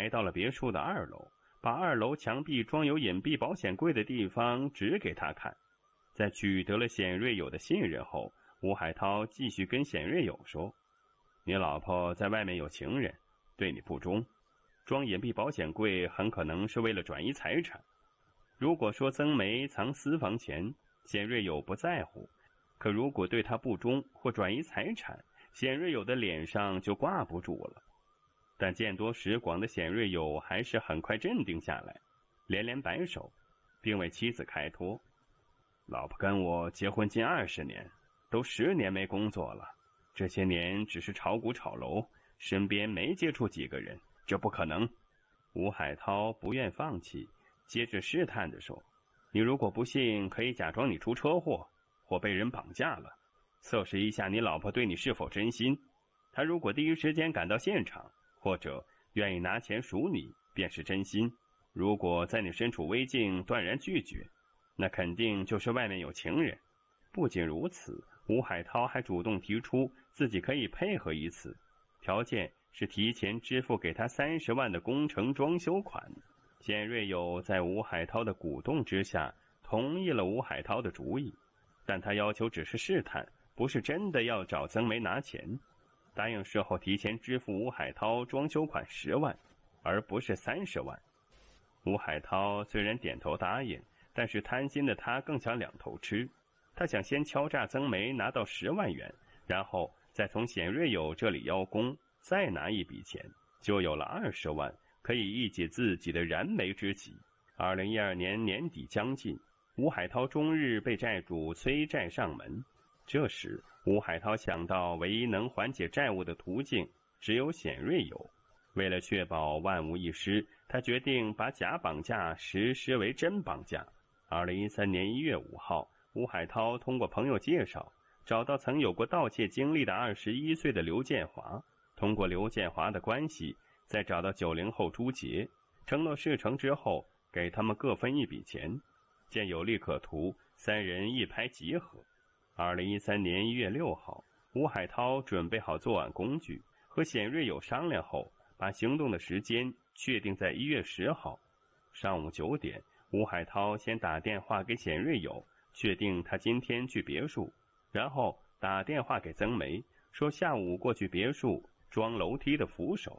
来到了别墅的2楼，把2楼墙壁装有隐蔽保险柜的地方指给他看。在取得了冼瑞友的信任后，吴海涛继续跟冼瑞友说：“你老婆在外面有情人，对你不忠，装隐蔽保险柜很可能是为了转移财产。如果说曾梅藏私房钱，冼瑞友不在乎，可如果对他不忠或转移财产，冼瑞友的脸上就挂不住了。”但见多识广的冼瑞友还是很快镇定下来，连连摆手，并为妻子开脱：“老婆跟我结婚近20年，都10年没工作了，这些年只是炒股炒楼，身边没接触几个人，这不可能。”吴海涛不愿放弃，接着试探地说：“你如果不信，可以假装你出车祸或被人绑架了，测试一下你老婆对你是否真心。她如果第一时间赶到现场，或者愿意拿钱赎你，便是真心。如果在你身处危境断然拒绝，那肯定就是外面有情人。”不仅如此，吴海涛还主动提出自己可以配合一次，条件是提前支付给他30万的工程装修款。冼瑞友在吴海涛的鼓动之下同意了吴海涛的主意，但他要求只是试探，不是真的要找曾梅拿钱，答应事后提前支付吴海涛装修款10万，而不是30万。吴海涛虽然点头答应，但是贪心的他更想两头吃。他想先敲诈曾梅拿到10万元，然后再从冼瑞友这里邀功，再拿一笔钱，就有了20万，可以一解自己的燃眉之急。2012年年底将近，吴海涛终日被债主催债上门。这时吴海涛想到唯一能缓解债务的途径只有冼瑞友，为了确保万无一失，他决定把假绑架实施为真绑架。2013年1月5号，吴海涛通过朋友介绍找到曾有过盗窃经历的21岁的刘建华，通过刘建华的关系再找到90后朱杰，承诺事成之后给他们各分一笔钱。见有利可图，3人一拍即合。2013年1月6号，吴海涛准备好作案工具，和冼瑞友商量后，把行动的时间确定在1月10号上午9点。吴海涛先打电话给冼瑞友，确定他今天去别墅，然后打电话给曾梅，说下午过去别墅装楼梯的扶手。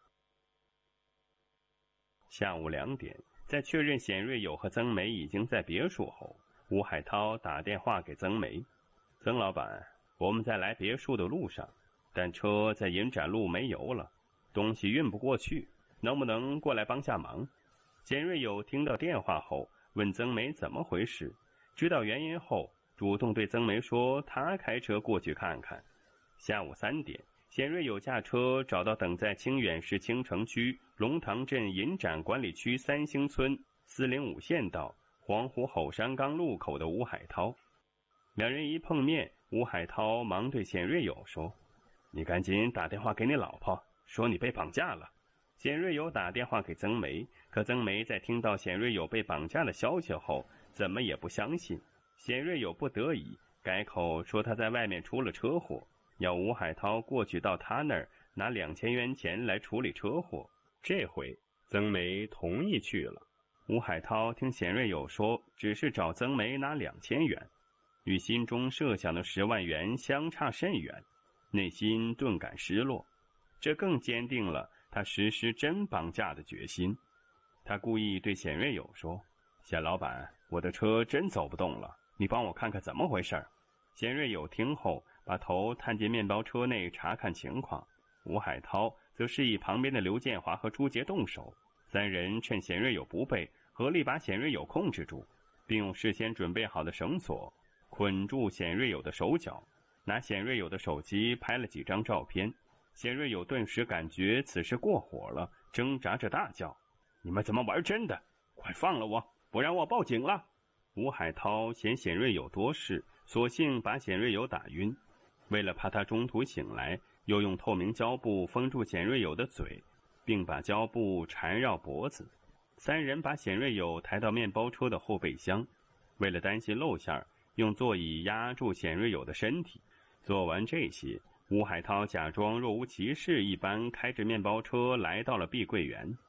下午2点，在确认冼瑞友和曾梅已经在别墅后，吴海涛打电话给曾梅：“曾老板，我们在来别墅的路上，但车在银展路没油了，东西运不过去，能不能过来帮下忙？”冼瑞友听到电话后，问曾梅怎么回事，知道原因后，主动对曾梅说他开车过去看看。下午3点，冼瑞友驾车找到等在清远市青城区龙塘镇银展管理区3星村405县道黄湖吼山岗路口的吴海涛。两人一碰面，吴海涛忙对冼瑞友说：“你赶紧打电话给你老婆，说你被绑架了。”冼瑞友打电话给曾梅，可曾梅在听到冼瑞友被绑架的消息后，怎么也不相信。冼瑞友不得已改口说他在外面出了车祸，要吴海涛过去到他那儿拿2000元钱来处理车祸。这回曾梅同意去了。吴海涛听冼瑞友说只是找曾梅拿2000元，与心中设想的10万元相差甚远，内心顿感失落，这更坚定了他实施真绑架的决心。他故意对冼瑞友说：“冼老板，我的车真走不动了，你帮我看看怎么回事。”冼瑞友听后，把头探进面包车内查看情况。吴海涛则示意旁边的刘建华和朱杰动手，3人趁冼瑞友不备，合力把冼瑞友控制住，并用事先准备好的绳索捆住冼瑞友的手脚，拿冼瑞友的手机拍了几张照片。冼瑞友顿时感觉此事过火了，挣扎着大叫：“你们怎么玩真的？快放了我，不然我报警了！”吴海涛嫌冼瑞友多事，索性把冼瑞友打晕。为了怕他中途醒来，又用透明胶布封住冼瑞友的嘴，并把胶布缠绕脖子。3人把冼瑞友抬到面包车的后备箱，为了担心露馅，用座椅压住冼瑞友的身体。做完这些，吴海涛假装若无其事一般开着面包车来到了碧桂园。